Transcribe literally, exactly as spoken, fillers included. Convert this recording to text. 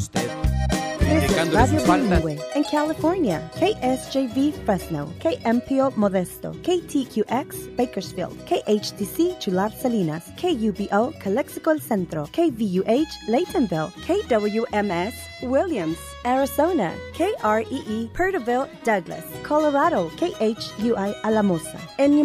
usted. This is Criticando Radio sus faltas. Bilingüe in California, K S J V Fresno, K M P O Modesto, K T Q X Bakersfield, K H T C Chular Salinas, K U B O Calexico El Centro, K V U H Laytonville, K W M S Williams, Arizona, K R E E Perterville Douglas, Colorado, K H U I Alamosa, en